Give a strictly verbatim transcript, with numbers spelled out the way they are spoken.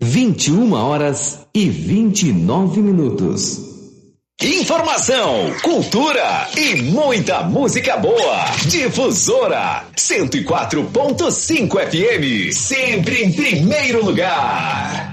vinte e uma horas e vinte e nove minutos. Informação, cultura e muita música boa. Difusora cento e quatro ponto cinco F M, sempre em primeiro lugar.